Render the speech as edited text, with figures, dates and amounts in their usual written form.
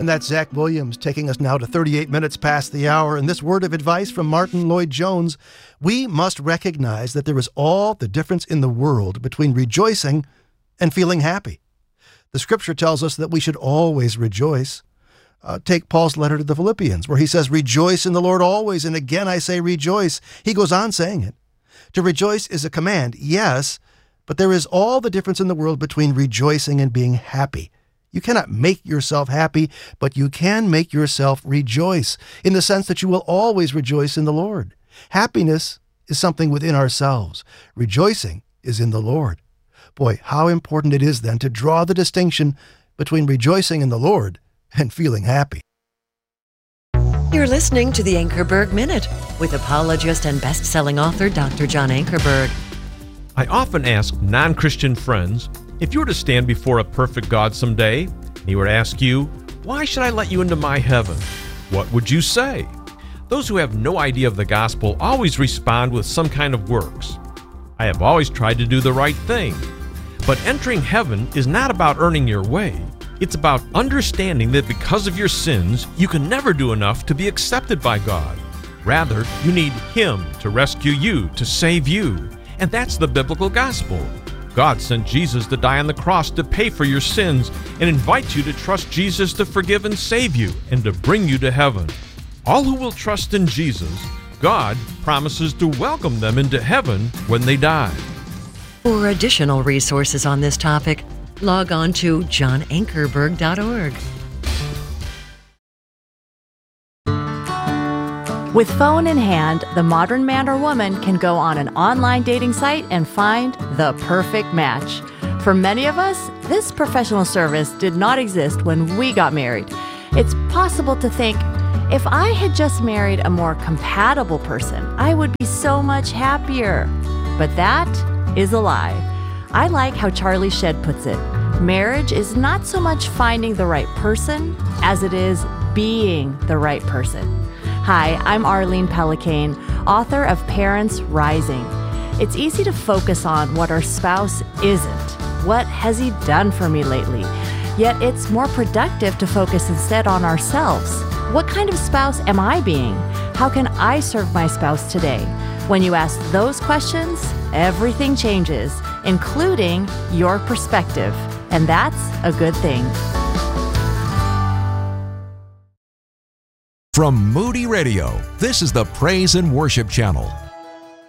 And that's Zach Williams taking us now to 38 minutes past the hour. And this word of advice from Martin Lloyd-Jones: we must recognize that there is all the difference in the world between rejoicing and feeling happy. The scripture tells us that we should always rejoice. Take Paul's letter to the Philippians, where he says, "Rejoice in the Lord always, and again I say rejoice." He goes on saying it. To rejoice is a command, yes, but there is all the difference in the world between rejoicing and being happy. You cannot make yourself happy, but you can make yourself rejoice, in the sense that you will always rejoice in the Lord. Happiness is something within ourselves. Rejoicing is in the Lord. Boy, how important it is then to draw the distinction between rejoicing in the Lord and feeling happy. You're listening to the Ankerberg Minute with apologist and best-selling author Dr. John Ankerberg. I often ask non-Christian friends, if you were to stand before a perfect God someday, and he were to ask you, "Why should I let you into my heaven?" what would you say? Those who have no idea of the gospel always respond with some kind of works. I have always tried to do the right thing. But entering heaven is not about earning your way. It's about understanding that because of your sins, you can never do enough to be accepted by God. Rather, you need Him to rescue you, to save you. And that's the biblical gospel. God sent Jesus to die on the cross to pay for your sins and invite you to trust Jesus to forgive and save you and to bring you to heaven. All who will trust in Jesus, God promises to welcome them into heaven when they die. For additional resources on this topic, log on to johnankerberg.org. With phone in hand, the modern man or woman can go on an online dating site and find the perfect match. For many of us, this professional service did not exist when we got married. It's possible to think, if I had just married a more compatible person, I would be so much happier. But that is a lie. I like how Charlie Shedd puts it. Marriage is not so much finding the right person as it is being the right person. Hi, I'm Arlene Pellicane, author of Parents Rising. It's easy to focus on what our spouse isn't. What has he done for me lately? Yet it's more productive to focus instead on ourselves. What kind of spouse am I being? How can I serve my spouse today? When you ask those questions, everything changes, including your perspective. And that's a good thing. From Moody Radio, this is the Praise and Worship Channel.